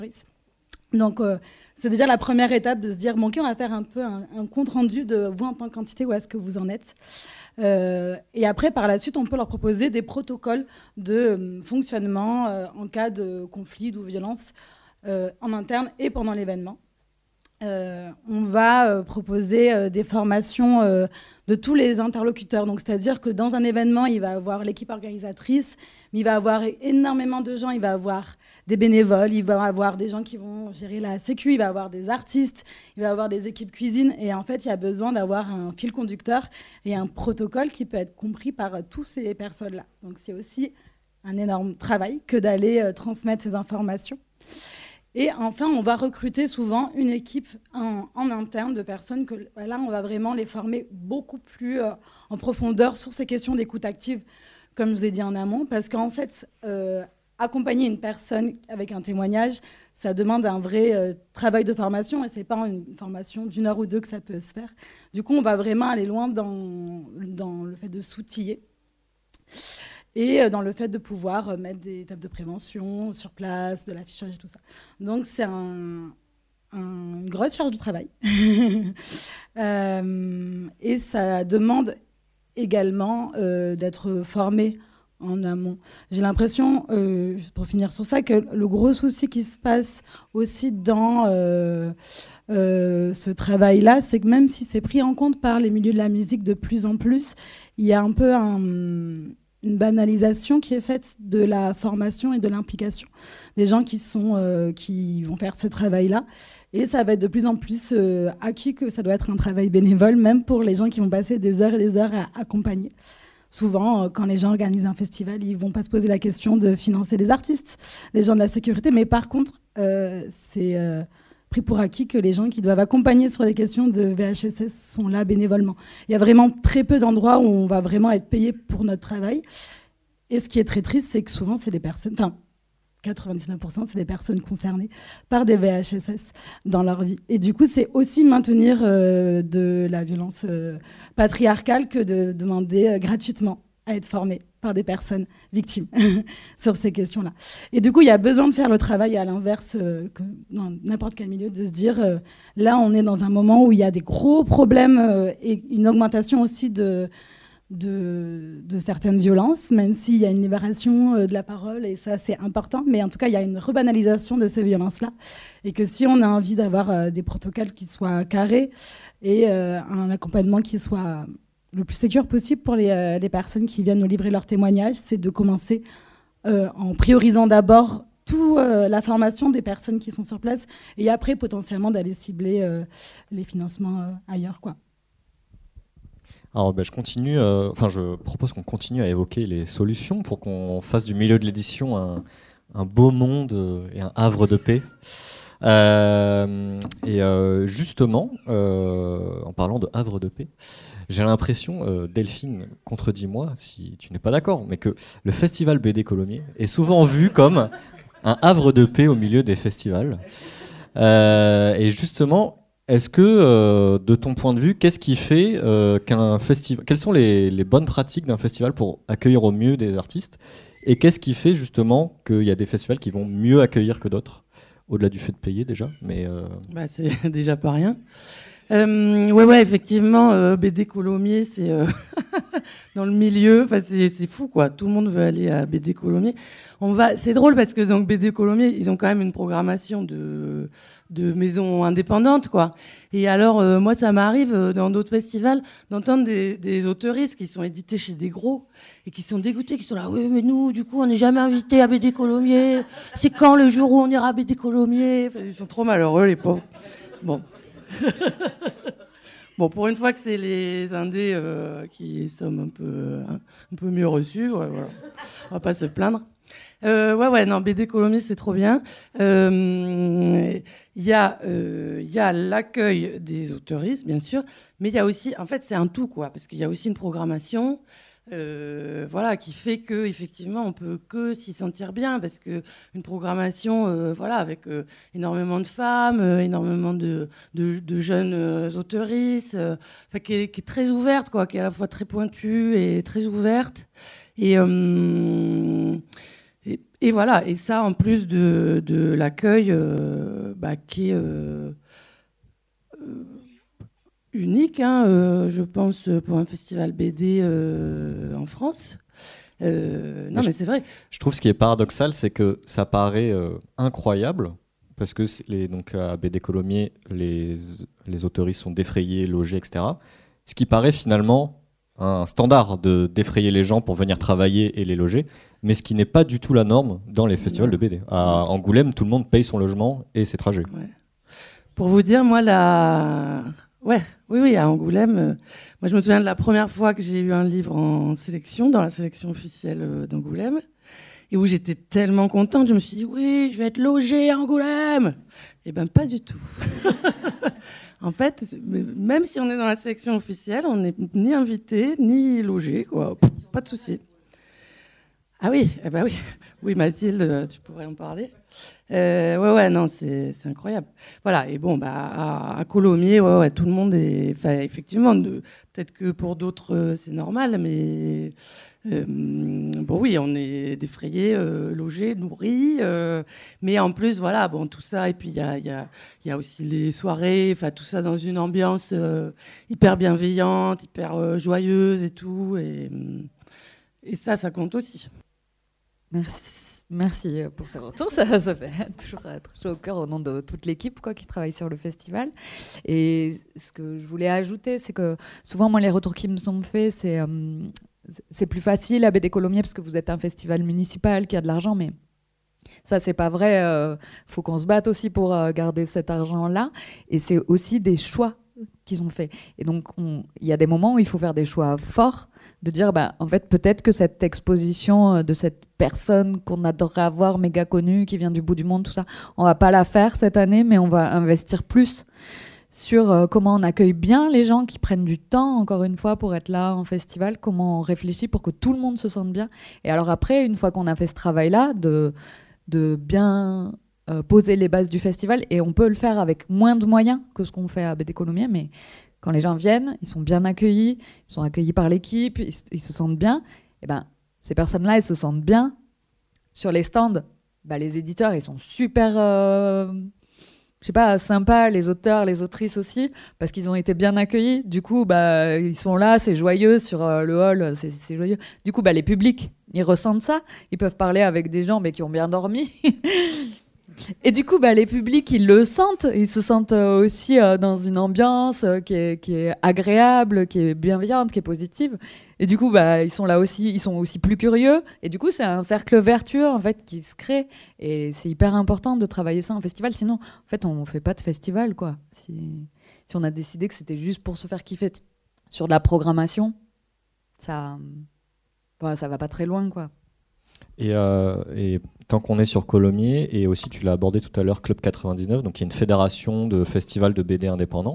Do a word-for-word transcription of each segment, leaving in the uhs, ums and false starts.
Donc, euh, c'est déjà la première étape de se dire, bon, ok, on va faire un peu un, un compte rendu de vous en tant qu'entité, où est-ce que vous en êtes. Euh, et après, par la suite, on peut leur proposer des protocoles de euh, fonctionnement euh, en cas de conflit ou violence euh, en interne et pendant l'événement. Euh, on va euh, proposer euh, des formations euh, de tous les interlocuteurs. Donc, c'est-à-dire que dans un événement, il va avoir l'équipe organisatrice, mais il va avoir énormément de gens, il va avoir des bénévoles, il va avoir des gens qui vont gérer la sécu, il va avoir des artistes, il va avoir des équipes cuisine. Et en fait, il y a besoin d'avoir un fil conducteur et un protocole qui peut être compris par euh, toutes ces personnes-là. Donc, c'est aussi un énorme travail que d'aller euh, transmettre ces informations. Et enfin, on va recruter souvent une équipe en, en interne de personnes que là, on va vraiment les former beaucoup plus euh, en profondeur sur ces questions d'écoute active, comme je vous ai dit en amont, parce qu'en fait, euh, accompagner une personne avec un témoignage, ça demande un vrai euh, travail de formation, et c'est pas une formation d'une heure ou deux que ça peut se faire. Du coup, on va vraiment aller loin dans, dans le fait de s'outiller. Et dans le fait de pouvoir mettre des étapes de prévention sur place, de l'affichage et tout ça. Donc, c'est un, un, une grosse charge de travail. euh, et ça demande également euh, d'être formé en amont. J'ai l'impression, euh, pour finir sur ça, que le gros souci qui se passe aussi dans euh, euh, ce travail-là, c'est que même si c'est pris en compte par les milieux de la musique de plus en plus, il y a un peu un... une banalisation qui est faite de la formation et de l'implication des gens qui, sont, euh, qui vont faire ce travail-là. Et ça va être de plus en plus euh, acquis que ça doit être un travail bénévole, même pour les gens qui vont passer des heures et des heures à accompagner. Souvent, euh, quand les gens organisent un festival, ils ne vont pas se poser la question de financer les artistes, les gens de la sécurité. Mais par contre, euh, c'est... Euh, pris pour acquis que les gens qui doivent accompagner sur les questions de V H S S sont là bénévolement. Il y a vraiment très peu d'endroits où on va vraiment être payé pour notre travail. Et ce qui est très triste, c'est que souvent, c'est des personnes, enfin, quatre-vingt-dix-neuf pour cent, c'est des personnes concernées par des V H S S dans leur vie. Et du coup, c'est aussi maintenir euh, de la violence euh, patriarcale que de demander euh, gratuitement à être formé par des personnes victimes sur ces questions-là. Et du coup, il y a besoin de faire le travail à l'inverse euh, que dans n'importe quel milieu, de se dire, euh, là, on est dans un moment où il y a des gros problèmes euh, et une augmentation aussi de, de, de certaines violences, même s'il y a une libération euh, de la parole, et ça, c'est important. Mais en tout cas, il y a une rebanalisation de ces violences-là. Et que si on a envie d'avoir euh, des protocoles qui soient carrés et euh, un accompagnement qui soit le plus sécure possible pour les, euh, les personnes qui viennent nous livrer leurs témoignages, c'est de commencer euh, en priorisant d'abord toute euh, la formation des personnes qui sont sur place et après potentiellement d'aller cibler euh, les financements euh, ailleurs, quoi. Alors ben, je continue, euh, enfin je propose qu'on continue à évoquer les solutions pour qu'on fasse du milieu de l'édition un, un beau monde et un havre de paix. Euh, et euh, justement, euh, en parlant de havre de paix, j'ai l'impression, euh, Delphine, contredis-moi si tu n'es pas d'accord, mais que le festival B D Colomiers est souvent vu comme un havre de paix au milieu des festivals. Euh, et justement, est-ce que, euh, de ton point de vue, qu'est-ce qui fait euh, qu'un festival, quelles sont les, les bonnes pratiques d'un festival pour accueillir au mieux des artistes, et qu'est-ce qui fait justement qu'il y a des festivals qui vont mieux accueillir que d'autres, au-delà du fait de payer déjà, mais euh... bah, c'est déjà pas rien. Euh, ouais, ouais, effectivement, euh, B D Colomiers, c'est euh, dans le milieu, c'est, c'est fou, quoi. Tout le monde veut aller à B D Colomiers. On va, c'est drôle parce que donc B D Colomiers, ils ont quand même une programmation de de maisons indépendantes, quoi. Et alors, euh, moi, ça m'arrive euh, dans d'autres festivals d'entendre des, des auteuristes qui sont édités chez des gros et qui sont dégoûtés, qui sont là, oui, mais nous, du coup, on n'est jamais invités à B D Colomiers. C'est quand le jour où on ira à B D Colomiers? Enfin, ils sont trop malheureux, les pauvres. Bon. Bon, pour une fois que c'est les indés euh, qui sommes un peu, hein, un peu mieux reçus, ouais, voilà. On va pas se plaindre. Euh, ouais, ouais, non, B D Colomiers, c'est trop bien. Il euh, y a, euh, y a l'accueil des auteuristes, bien sûr, mais il y a aussi, en fait, c'est un tout, quoi, parce qu'il y a aussi une programmation. Euh, voilà, qui fait que effectivement on peut que s'y sentir bien, parce que une programmation, euh, voilà, avec euh, énormément de femmes, euh, énormément de, de, de jeunes euh, auteuristes, euh, enfin, qui, est, qui est très ouverte, quoi, qui est à la fois très pointue et très ouverte. Et, euh, et, et voilà, et ça en plus de, de l'accueil euh, bah, qui est euh, euh, unique, hein, euh, je pense, pour un festival B D euh, en France. Euh, non, mais, mais c'est vrai. Je trouve ce qui est paradoxal, c'est que ça paraît euh, incroyable, parce que les, donc, à B D Colomiers, les, les autoristes sont défrayés, logés, et cetera. Ce qui paraît finalement un standard de défrayer les gens pour venir travailler et les loger, mais ce qui n'est pas du tout la norme dans les festivals non. de B D. À Angoulême, tout le monde paye son logement et ses trajets. Ouais. Pour vous dire, moi, la... Ouais, oui, oui, à Angoulême. Euh, moi, je me souviens de la première fois que j'ai eu un livre en sélection, dans la sélection officielle euh, d'Angoulême, et où j'étais tellement contente, je me suis dit, oui, je vais être logée à Angoulême. Eh bien, pas du tout. En fait, même si on est dans la sélection officielle, on n'est ni invité, ni logé, quoi. Pas de souci. Ah oui, eh ben oui. Oui, Mathilde, tu pourrais en parler. Euh, ouais, ouais, non, c'est, c'est incroyable. Voilà, et bon, bah, à, à Colomiers, ouais, ouais, tout le monde est... Enfin, effectivement, de, peut-être que pour d'autres, euh, c'est normal, mais... Euh, bon, oui, on est défrayés, euh, logés, nourris, euh, mais en plus, voilà, bon, tout ça, et puis il y a, y a, y a aussi les soirées, enfin, tout ça dans une ambiance euh, hyper bienveillante, hyper euh, joyeuse et tout, et, et ça, ça compte aussi. Merci. Merci pour ce retour, ça, ça fait toujours très chaud au cœur au nom de toute l'équipe quoi, qui travaille sur le festival. Et ce que je voulais ajouter, c'est que souvent, moi, les retours qui me sont faits, c'est, euh, c'est plus facile à B D Colomiers parce que vous êtes un festival municipal qui a de l'argent, mais ça, c'est pas vrai. Il euh, faut qu'on se batte aussi pour euh, garder cet argent-là. Et c'est aussi des choix qu'ils ont faits. Et donc, il y a des moments où il faut faire des choix forts, de dire, bah, en fait, peut-être que cette exposition de cette personne qu'on adorerait avoir, méga connue, qui vient du bout du monde, tout ça, on va pas la faire cette année, mais on va investir plus sur euh, comment on accueille bien les gens qui prennent du temps, encore une fois, pour être là en festival, comment on réfléchit pour que tout le monde se sente bien. Et alors après, une fois qu'on a fait ce travail-là, de, de bien euh, poser les bases du festival, et on peut le faire avec moins de moyens que ce qu'on fait à B D Colomiers, mais quand les gens viennent, ils sont bien accueillis, ils sont accueillis par l'équipe, ils, ils se sentent bien. Et ben, ces personnes-là, elles se sentent bien. Sur les stands, bah, les éditeurs, ils sont super, euh, je sais pas, sympas, les auteurs, les autrices aussi, parce qu'ils ont été bien accueillis. Du coup, bah, ils sont là, c'est joyeux sur euh, le hall, c'est, c'est joyeux. Du coup, bah, les publics, ils ressentent ça. Ils peuvent parler avec des gens mais qui ont bien dormi. Et du coup, bah, les publics, ils le sentent. Ils se sentent euh, aussi euh, dans une ambiance euh, qui, est, qui est agréable, qui est bienveillante, qui est positive. Et du coup, bah, ils sont là aussi, ils sont aussi plus curieux. Et du coup, c'est un cercle vertueux en fait qui se crée. Et c'est hyper important de travailler ça en festival. Sinon, en fait, on fait pas de festival, quoi. Si, si on a décidé que c'était juste pour se faire kiffer t- sur de la programmation, ça, bah, ça va pas très loin, quoi. Et, euh, et tant qu'on est sur Colomiers, et aussi tu l'as abordé tout à l'heure, Club quatre-vingt-dix-neuf, donc il y a une fédération de festivals de B D indépendants.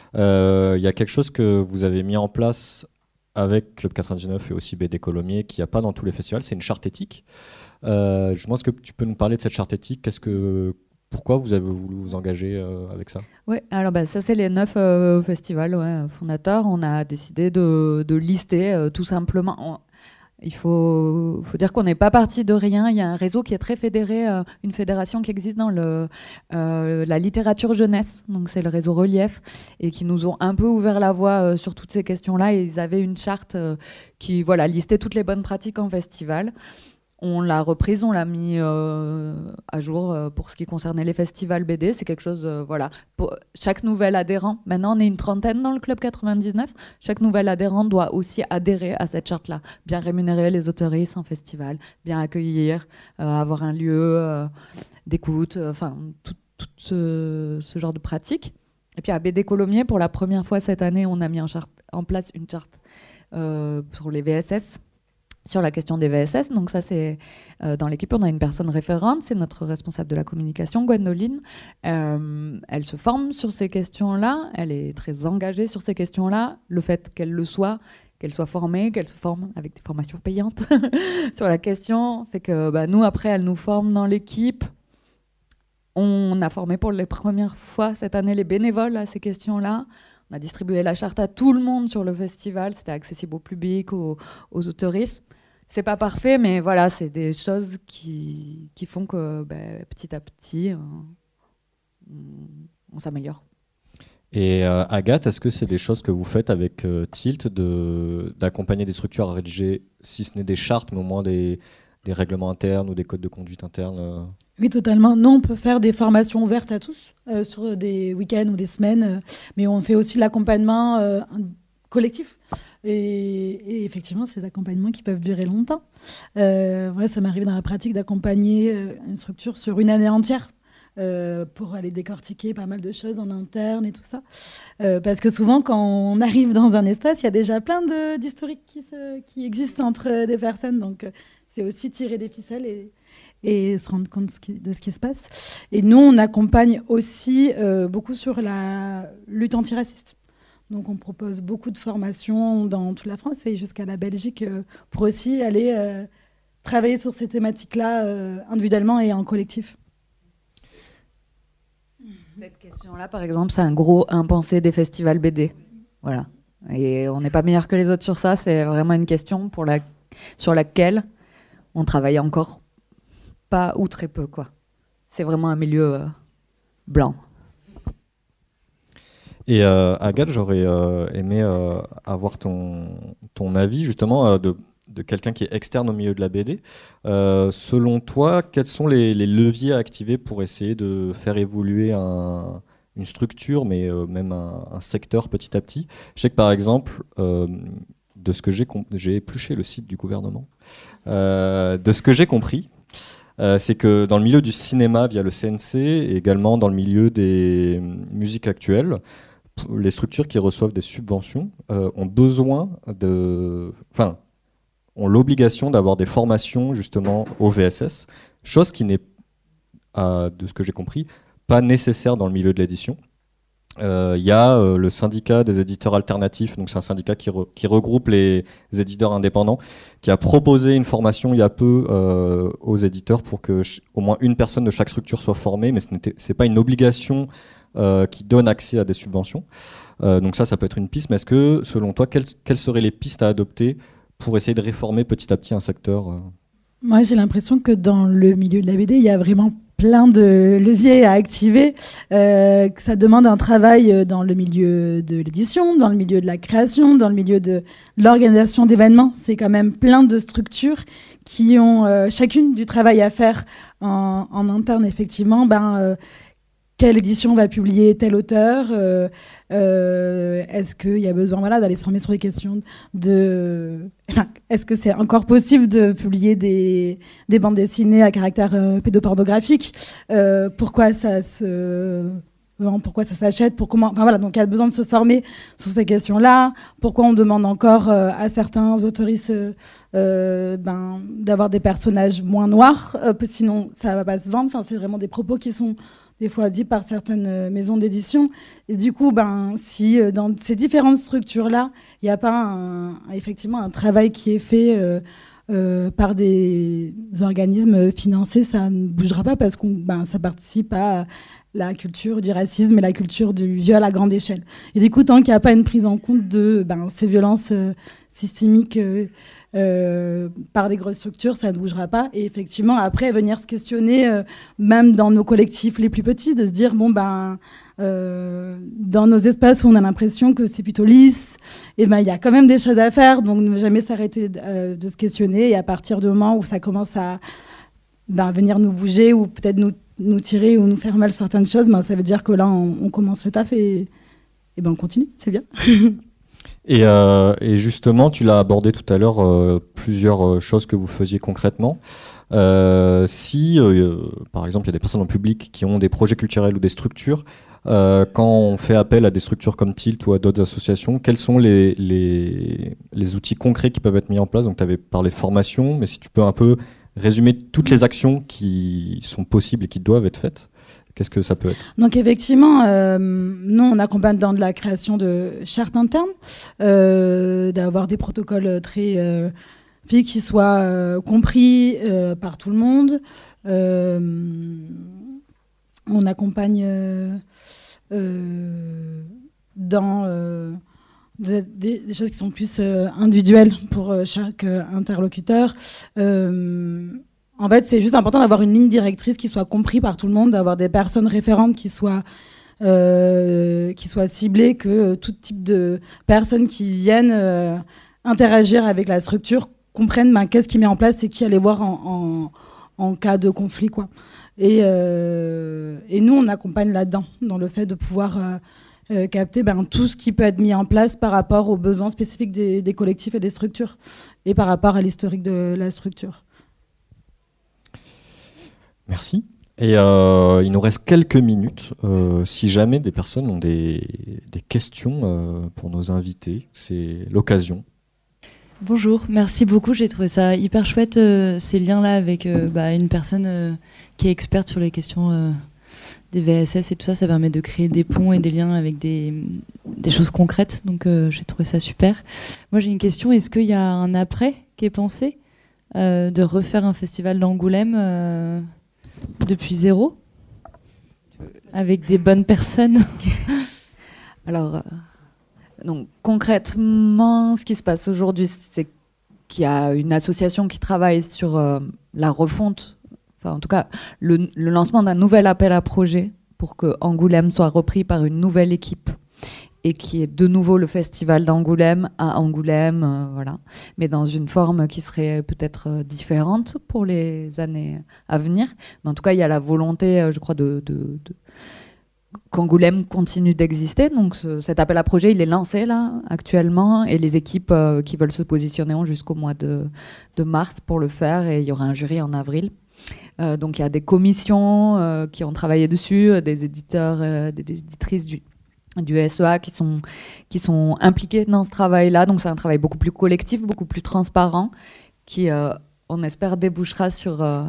Euh, il y a quelque chose que vous avez mis en place avec Club quatre-vingt-dix-neuf et aussi B D Colomiers qu'il n'y a pas dans tous les festivals, c'est une charte éthique. Euh, je pense que tu peux nous parler de cette charte éthique. Qu'est-ce que, pourquoi vous avez voulu vous engager euh, avec ça ? Oui, alors bah, ça c'est les neuf euh, festivals ouais, fondateurs. On a décidé de, de lister euh, tout simplement... On, Il faut, faut dire qu'on n'est pas parti de rien. Il y a un réseau qui est très fédéré, euh, une fédération qui existe dans le, euh, la littérature jeunesse. Donc c'est le réseau Relief et qui nous ont un peu ouvert la voie euh, sur toutes ces questions-là. Et ils avaient une charte euh, qui voilà, listait toutes les bonnes pratiques en festival. On l'a reprise, on l'a mis euh, à jour euh, pour ce qui concernait les festivals B D. C'est quelque chose, euh, voilà. Pour chaque nouvel adhérent, maintenant on est une trentaine dans le Club quatre-vingt-dix-neuf, chaque nouvel adhérent doit aussi adhérer à cette charte-là. Bien rémunérer les autoristes en festival, bien accueillir, euh, avoir un lieu euh, d'écoute, enfin, euh, tout, tout ce, ce genre de pratiques. Et puis à B D Colomiers, pour la première fois cette année, on a mis en, charte, en place une charte euh, sur les V S S. Sur la question des V S S, donc ça c'est euh, dans l'équipe on a une personne référente, c'est notre responsable de la communication, Gwendoline. Euh, elle se forme sur ces questions-là, elle est très engagée sur ces questions-là. Le fait qu'elle le soit, qu'elle soit formée, qu'elle se forme avec des formations payantes sur la question, fait que bah, nous après elle nous forme dans l'équipe. On a formé pour les premières fois cette année les bénévoles à ces questions-là. On a distribué la charte à tout le monde sur le festival, c'était accessible au public, aux, aux autoristes. c'est pas parfait, mais voilà, c'est des choses qui, qui font que ben, petit à petit, euh, on, on s'améliore. Et euh, Agathe, est-ce que c'est des choses que vous faites avec euh, Tilt, de, d'accompagner des structures à rédiger, si ce n'est des chartes, mais au moins des, des règlements internes ou des codes de conduite internes euh... Oui, totalement. Nous, on peut faire des formations ouvertes à tous, euh, sur des week-ends ou des semaines, euh, mais on fait aussi l'accompagnement euh, collectif. Et, et effectivement, c'est des accompagnements qui peuvent durer longtemps. Euh, ouais, ça m'arrive dans la pratique d'accompagner euh, une structure sur une année entière, euh, pour aller décortiquer pas mal de choses en interne et tout ça. Euh, parce que souvent, quand on arrive dans un espace, il y a déjà plein de, d'historiques qui, se, qui existent entre des personnes. Donc, euh, c'est aussi tirer des ficelles et et se rendre compte de ce, qui, de ce qui se passe. Et nous, on accompagne aussi euh, beaucoup sur la lutte antiraciste. Donc, on propose beaucoup de formations dans toute la France et jusqu'à la Belgique euh, pour aussi aller euh, travailler sur ces thématiques-là euh, individuellement et en collectif. Cette question-là, par exemple, c'est un gros impensé des festivals B D. Voilà. Et on n'est pas meilleur que les autres sur ça. C'est vraiment une question pour la... sur laquelle on travaille encore pas ou très peu, quoi. C'est vraiment un milieu euh, blanc. Et euh, Agathe, j'aurais euh, aimé euh, avoir ton, ton avis justement euh, de, de quelqu'un qui est externe au milieu de la B D. Euh, selon toi, quels sont les, les leviers à activer pour essayer de faire évoluer un, une structure, mais euh, même un, un secteur petit à petit? Je sais que par exemple, euh, de ce que j'ai comp- j'ai épluché le site du gouvernement, euh, de ce que j'ai compris, Euh, c'est que dans le milieu du cinéma via le C N C et également dans le milieu des musiques actuelles, les structures qui reçoivent des subventions euh, ont besoin de, enfin, ont l'obligation d'avoir des formations justement au V S S, chose qui n'est, euh, de ce que j'ai compris, pas nécessaire dans le milieu de l'édition. Il euh, y a euh, le syndicat des éditeurs alternatifs, donc c'est un syndicat qui, re, qui regroupe les éditeurs indépendants, qui a proposé une formation il y a peu euh, aux éditeurs pour que ch- au moins une personne de chaque structure soit formée, mais ce n'est pas une obligation euh, qui donne accès à des subventions. Euh, donc ça, ça peut être une piste, mais est-ce que, selon toi, quelles, quelles seraient les pistes à adopter pour essayer de réformer petit à petit un secteur euh... Moi, j'ai l'impression que dans le milieu de la B D, il y a vraiment plein de leviers à activer, euh, que ça demande un travail dans le milieu de l'édition, dans le milieu de la création, dans le milieu de l'organisation d'événements. C'est quand même plein de structures qui ont euh, chacune du travail à faire en, en interne, effectivement. Ben, euh, quelle édition va publier tel auteur euh, euh, Est-ce qu'il y a besoin voilà, d'aller se former sur les questions de... Enfin, est-ce que c'est encore possible de publier des, des bandes dessinées à caractère euh, pédopornographique euh, Pourquoi ça se vend Pourquoi ça s'achète pour comment... Enfin, voilà, donc il y a besoin de se former sur ces questions-là. Pourquoi on demande encore euh, à certains autoristes euh, ben, d'avoir des personnages moins noirs euh, sinon ça ne va pas se vendre. Enfin, c'est vraiment des propos qui sont des fois dit par certaines maisons d'édition. Et du coup, ben, si euh, dans ces différentes structures-là, il n'y a pas un, effectivement un travail qui est fait euh, euh, par des organismes financés, ça ne bougera pas parce que ben, ça participe à la culture du racisme et la culture du viol à grande échelle. Et du coup, tant qu'il n'y a pas une prise en compte de ben, ces violences euh, systémiques euh, Euh, par des grosses structures, ça ne bougera pas. Et effectivement, après, venir se questionner, euh, même dans nos collectifs les plus petits, de se dire, bon, ben, euh, dans nos espaces où on a l'impression que c'est plutôt lisse, et ben, il y a quand même des choses à faire, donc ne jamais s'arrêter de, euh, de se questionner. Et à partir du moment où ça commence à ben, venir nous bouger ou peut-être nous, nous tirer ou nous faire mal certaines choses, ben, ça veut dire que là, on, on commence le taf et, et ben, on continue, c'est bien. Et, euh, et justement, tu l'as abordé tout à l'heure, euh, plusieurs euh, choses que vous faisiez concrètement. Euh, si, euh, par exemple, il y a des personnes en public qui ont des projets culturels ou des structures, euh, quand on fait appel à des structures comme Tilt ou à d'autres associations, quels sont les, les, les outils concrets qui peuvent être mis en place? Donc, tu avais parlé de formation, mais si tu peux un peu résumer toutes les actions qui sont possibles et qui doivent être faites. Qu'est-ce que ça peut être? Donc effectivement, euh, nous, on accompagne dans de la création de chartes internes, euh, d'avoir des protocoles très euh, qui soient euh, compris euh, par tout le monde. Euh, on accompagne euh, euh, dans, euh, des, des, des choses qui sont plus euh, individuelles pour euh, chaque euh, interlocuteur. Euh, en fait, c'est juste important d'avoir une ligne directrice qui soit comprise par tout le monde, d'avoir des personnes référentes qui soient, euh, qui soient ciblées, que euh, tout type de personnes qui viennent euh, interagir avec la structure comprennent ben, qu'est-ce qui met en place et qui aller voir en, en, en cas de conflit, quoi. Et, euh, et nous, on accompagne là-dedans, dans le fait de pouvoir euh, euh, capter ben, tout ce qui peut être mis en place par rapport aux besoins spécifiques des, des collectifs et des structures, et par rapport à l'historique de la structure. Merci. Et euh, il nous reste quelques minutes. Euh, si jamais des personnes ont des, des questions euh, pour nos invités, c'est l'occasion. Bonjour, merci beaucoup. J'ai trouvé ça hyper chouette, euh, ces liens-là avec euh, bah, une personne euh, qui est experte sur les questions euh, des V S S et tout ça. Ça permet de créer des ponts et des liens avec des, des choses concrètes. Donc euh, j'ai trouvé ça super. Moi j'ai une question, est-ce qu'il y a un après qui est pensé euh, de refaire un festival d'Angoulême euh, depuis zéro avec des bonnes personnes? Alors... Euh... Donc concrètement, ce qui se passe aujourd'hui, c'est qu'il y a une association qui travaille sur euh, la refonte, enfin en tout cas le, le lancement d'un nouvel appel à projet pour que Angoulême soit repris par une nouvelle équipe et qui est de nouveau le festival d'Angoulême à Angoulême, euh, voilà, mais dans une forme qui serait peut-être euh, différente pour les années à venir. Mais en tout cas, il y a la volonté, euh, je crois, de, de, de qu'Angoulême continue d'exister. Donc ce, cet appel à projet, il est lancé là actuellement, et les équipes euh, qui veulent se positionner ont jusqu'au mois de, de mars pour le faire, et il y aura un jury en avril. Euh, donc il y a des commissions euh, qui ont travaillé dessus, euh, des éditeurs, euh, des, des éditrices du, du S E A qui sont, qui sont impliqués dans ce travail-là. Donc c'est un travail beaucoup plus collectif, beaucoup plus transparent, qui, euh, on espère, débouchera sur... Euh,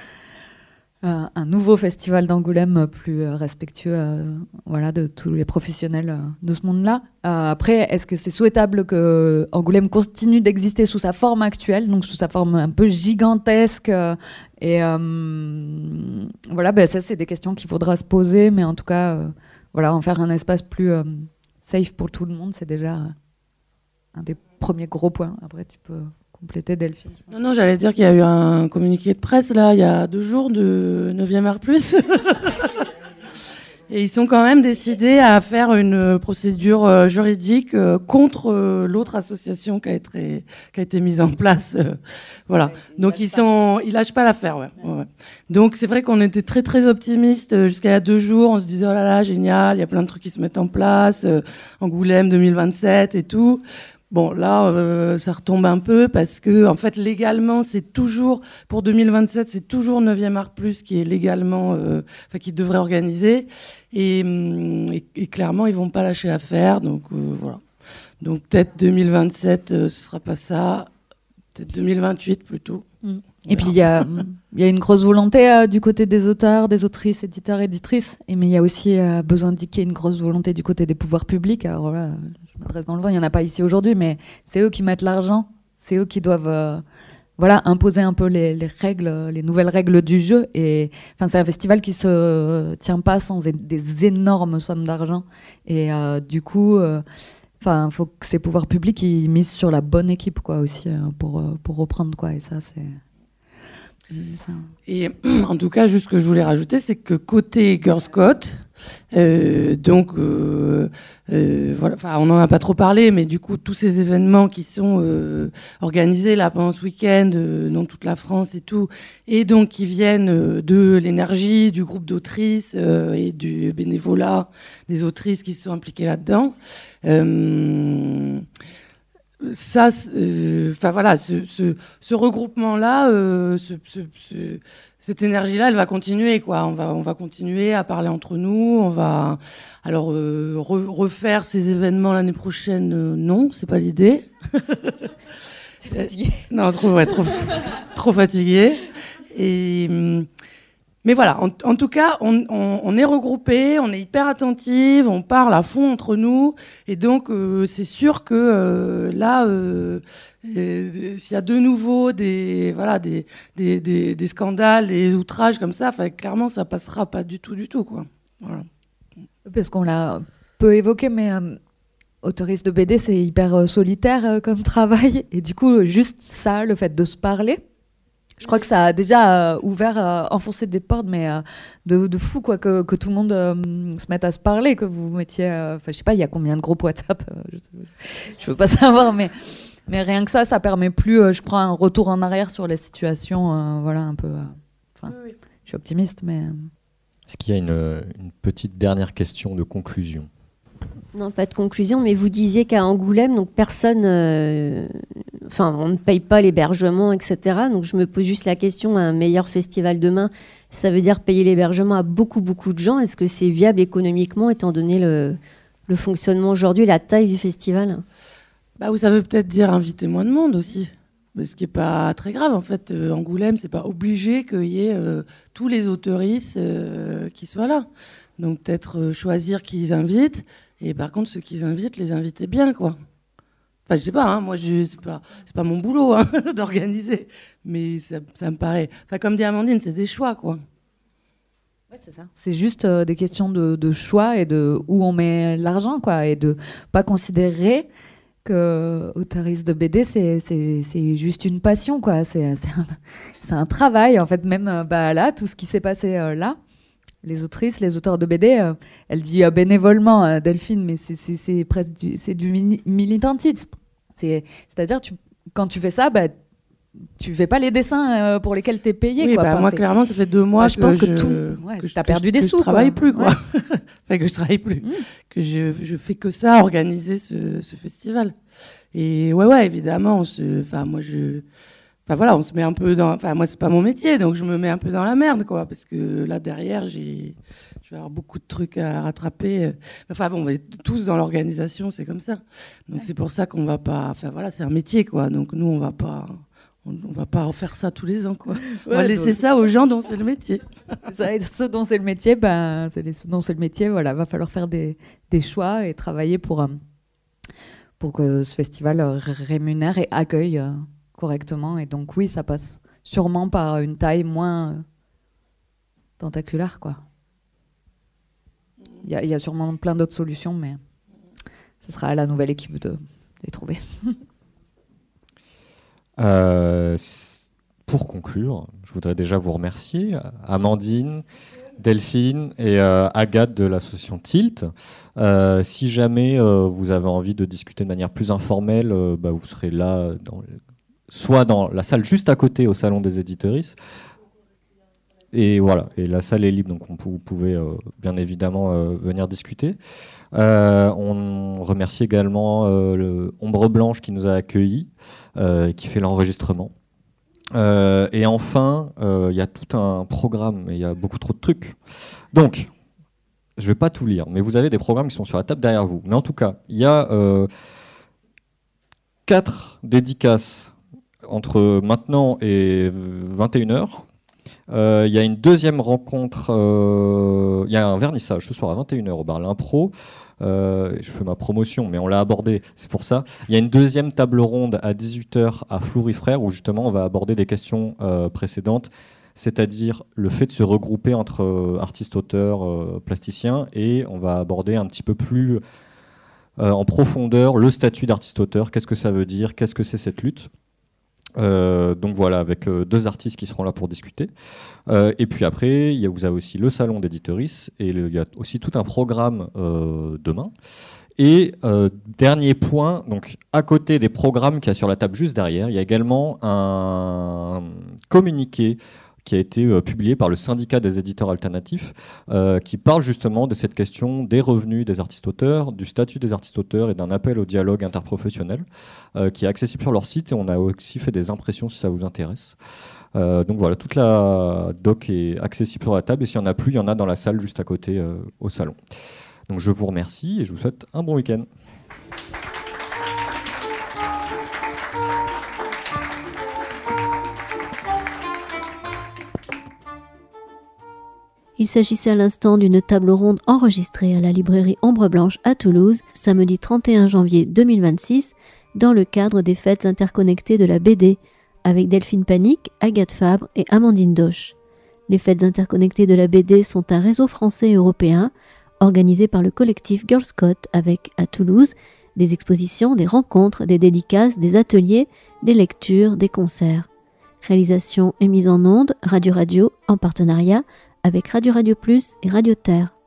Euh, un nouveau festival d'Angoulême plus euh, respectueux euh, voilà, de tous les professionnels euh, de ce monde-là. Euh, après, est-ce que c'est souhaitable que Angoulême continue d'exister sous sa forme actuelle, donc sous sa forme un peu gigantesque euh, et euh, voilà, ben, ça c'est des questions qu'il faudra se poser, mais en tout cas, euh, voilà, en faire un espace plus euh, safe pour tout le monde, c'est déjà euh, un des premiers gros points. Après, tu peux... compléter, Delphine. Non, non, j'allais dire qu'il y a eu un communiqué de presse, là, il y a deux jours, de neuvième art plus. Et ils sont quand même décidés à faire une procédure euh, juridique euh, contre euh, l'autre association qui a été, qui a été mise en place. Euh, voilà. Ouais, Donc, ils sont, ils lâchent pas l'affaire, ouais. ouais. Donc, c'est vrai qu'on était très, très optimistes euh, jusqu'à il y a deux jours. On se disait, oh là là, génial, il y a plein de trucs qui se mettent en place, euh, Angoulême deux mille vingt-sept et tout. Bon, là, euh, ça retombe un peu parce que, en fait, légalement, c'est toujours, pour deux mille vingt-sept, c'est toujours neuvième art plus qui est légalement, euh, enfin, qui devrait organiser. Et, et, et clairement, ils vont pas lâcher l'affaire. Donc, euh, voilà. Donc, peut-être deux mille vingt-sept, euh, ce sera pas ça. Peut-être deux mille vingt-huit plutôt. Mmh. Et puis, il y a, y a une grosse volonté euh, du côté des auteurs, des autrices, éditeurs, éditrices. Et, mais il y a aussi euh, besoin d'indiquer une grosse volonté du côté des pouvoirs publics. Alors là, je m'adresse dans le vent, il n'y en a pas ici aujourd'hui, mais c'est eux qui mettent l'argent. C'est eux qui doivent euh, voilà, imposer un peu les, les règles, les nouvelles règles du jeu. Et c'est un festival qui ne se tient pas sans des énormes sommes d'argent. Et euh, du coup... Euh, Enfin, il faut que ces pouvoirs publics ils misent sur la bonne équipe, quoi, aussi, pour, pour reprendre, quoi. Et ça, c'est... ça. Et en tout cas, juste ce que je voulais rajouter, c'est que côté Girl Scout, euh, donc, euh, euh, voilà, enfin, on n'en a pas trop parlé, mais du coup, tous ces événements qui sont euh, organisés là pendant ce week-end euh, dans toute la France et tout, et donc qui viennent euh, de l'énergie, du groupe d'autrices euh, et du bénévolat des autrices qui se sont impliquées là-dedans. Euh, ça, enfin euh, voilà, ce, ce, ce regroupement-là, euh, ce, ce, ce, cette énergie-là, elle va continuer, quoi. On va, on va continuer à parler entre nous. On va, alors, euh, re, refaire ces événements l'année prochaine. Euh, non, c'est pas l'idée. T'es fatiguée. Non, trop, ouais, trop, trop fatiguée. Et mais voilà, en, en tout cas, on, on, on est regroupés, on est hyper attentifs, on parle à fond entre nous, et donc euh, c'est sûr que euh, là, euh, euh, s'il y a de nouveau des voilà des des, des, des scandales, des outrages comme ça, clairement, ça passera pas du tout, du tout, quoi. Voilà. Parce qu'on l'a peu évoqué, mais euh, auteuriste de B D, c'est hyper euh, solitaire euh, comme travail. Et du coup, juste ça, le fait de se parler, je crois que ça a déjà euh, ouvert, euh, enfoncé des portes, mais euh, de, de fou, quoi, que, que tout le monde euh, se mette à se parler, que vous mettiez... Enfin, euh, je sais pas, il y a combien de groupes WhatsApp euh, je, je veux pas savoir, mais, mais rien que ça, ça permet plus, euh, je crois, un retour en arrière sur les situations, euh, voilà, un peu... Euh, oui, oui. Je suis optimiste, mais... Est-ce qu'il y a une, une petite dernière question de conclusion ? Non, pas de conclusion, mais vous disiez qu'à Angoulême, donc personne, euh, enfin, on ne paye pas l'hébergement, et cetera. Donc je me pose juste la question, un meilleur festival demain, ça veut dire payer l'hébergement à beaucoup, beaucoup de gens. Est-ce que c'est viable économiquement, étant donné le, le fonctionnement aujourd'hui, la taille du festival ? Bah, ou ça veut peut-être dire inviter moins de monde aussi. Ce qui n'est pas très grave, en fait. Euh, Angoulême, c'est pas obligé qu'il y ait euh, tous les autoristes euh, qui soient là. Donc peut-être euh, choisir qui ils invitent. Et par contre, ceux qu'ils invitent, les inviter bien, quoi. Enfin, je sais pas, hein, moi, je, c'est pas, c'est pas mon boulot hein, d'organiser. Mais ça, ça me paraît... Enfin, comme dit Amandine, c'est des choix, quoi. Ouais, c'est ça. C'est juste euh, des questions de, de choix et de où on met l'argent, quoi. Et de pas considérer que auteuriste de B D, c'est, c'est, c'est juste une passion, quoi. C'est, c'est, un, c'est un travail, en fait. Même euh, bah, là, tout ce qui s'est passé euh, là... Les autrices, les auteurs de B D, euh, elle dit euh, bénévolement, euh, Delphine, mais c'est, c'est, c'est presque du, c'est du mini- militantisme. C'est, c'est-à-dire, tu, quand tu fais ça, bah, tu fais pas les dessins euh, pour lesquels tu es payé. Oui, quoi. bah, Enfin, moi, c'est... clairement, ça fait deux mois bah, que je pense que, je, tout, ouais, que tu as perdu que des je, sous. Que je travaille quoi. plus, quoi. Ouais. Enfin, que je travaille plus. Mmh. Que je, je fais que ça, organiser ce, ce festival. Et ouais, ouais, évidemment, on se, enfin, moi, je... Enfin voilà, on se met un peu dans... Enfin moi, c'est pas mon métier, donc je me mets un peu dans la merde, quoi. Parce que là, derrière, j'ai... je vais avoir beaucoup de trucs à rattraper. Enfin bon, mais tous dans l'organisation, c'est comme ça. Donc ouais. C'est pour ça qu'on va pas... Enfin voilà, c'est un métier, quoi. Donc nous, on va pas... On, on va pas refaire ça tous les ans, quoi. On ouais, va laisser donc... ça aux gens dont c'est le métier. Ça, et ceux dont c'est le métier, ben, c'est les, ceux dont c'est le métier, voilà, va falloir faire des, des choix et travailler pour, euh, pour que ce festival rémunère et accueille... Euh, correctement, et donc oui, ça passe sûrement par une taille moins euh, tentaculaire, quoi. Il y, y a sûrement plein d'autres solutions, mais ce sera à la nouvelle équipe de les trouver. euh, pour conclure, je voudrais déjà vous remercier, Amandine, Delphine et euh, Agathe de l'association Tilt. Euh, si jamais euh, vous avez envie de discuter de manière plus informelle, euh, bah, vous serez là dans le soit dans la salle juste à côté au salon des éditeuristes. Et voilà, et la salle est libre, donc on, vous pouvez euh, bien évidemment euh, venir discuter. Euh, on remercie également euh, le Ombre Blanche qui nous a accueillis, euh, qui fait l'enregistrement. Euh, et enfin, il euh, y a tout un programme, et il y a beaucoup trop de trucs. Donc, je ne vais pas tout lire, mais vous avez des programmes qui sont sur la table derrière vous. Mais en tout cas, il y a euh, quatre dédicaces entre maintenant et vingt et une heures. Il euh, y a une deuxième rencontre, il euh, y a un vernissage ce soir à vingt et une heures au bar L'Impro. Euh, je fais ma promotion, mais on l'a abordé, c'est pour ça. Il y a une deuxième table ronde à dix-huit heures à Fleury Frères, où justement on va aborder des questions euh, précédentes, c'est-à-dire le fait de se regrouper entre euh, artistes, auteurs, euh, plasticiens, et on va aborder un petit peu plus euh, en profondeur le statut d'artiste-auteur, qu'est-ce que ça veut dire, qu'est-ce que c'est cette lutte. Euh, donc voilà, avec euh, deux artistes qui seront là pour discuter. Euh, et puis après, y a, vous avez aussi le salon d'éditeuristes et il y a aussi tout un programme euh, demain. Et euh, dernier point, donc à côté des programmes qu'il y a sur la table juste derrière, il y a également un communiqué qui a été euh, publié par le syndicat des éditeurs alternatifs, euh, qui parle justement de cette question des revenus des artistes-auteurs, du statut des artistes-auteurs et d'un appel au dialogue interprofessionnel, euh, qui est accessible sur leur site, et on a aussi fait des impressions si ça vous intéresse. Euh, donc voilà, toute la doc est accessible sur la table, et s'il n'y en a plus, il y en a dans la salle juste à côté euh, au salon. Donc je vous remercie et je vous souhaite un bon week-end. Il s'agissait à l'instant d'une table ronde enregistrée à la librairie Ombre Blanche à Toulouse, samedi trente et un janvier deux mille vingt-six, dans le cadre des fêtes interconnectées de la B D, avec Delphine Panique, Agathe Fabre et Amandine Doche. Les fêtes interconnectées de la B D sont un réseau français et européen, organisé par le collectif Girl Scout avec, à Toulouse, des des expositions, des rencontres, des dédicaces, des ateliers, des lectures, des concerts. Réalisation et mise en onde, Radio Radio en partenariat avec Radio Radio Plus et Radio Terre.